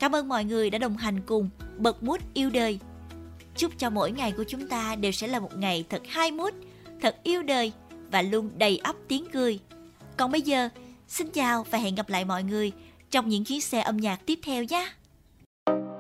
Cảm ơn mọi người đã đồng hành cùng Bật Mút Yêu Đời. Chúc cho mỗi ngày của chúng ta đều sẽ là một ngày thật hai mút, thật yêu đời và luôn đầy ắp tiếng cười. Còn bây giờ, xin chào và hẹn gặp lại mọi người trong những chuyến xe âm nhạc tiếp theo nhé.